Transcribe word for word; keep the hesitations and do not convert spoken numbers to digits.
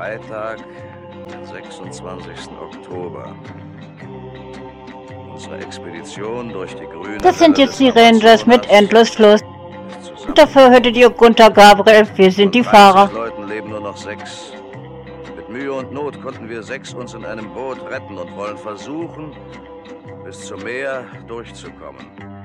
Freitag, den sechsundzwanzigsten Oktober. Unsere Expedition durch die grüne... Das sind jetzt die Rangers mit Endlosfluss. Und dafür hörtet ihr Gunther Gabriel, wir sind die Fahrer. Von Leuten leben nur noch sechs. Mit Mühe und Not konnten wir sechs uns in einem Boot retten und wollen versuchen, bis zum Meer durchzukommen.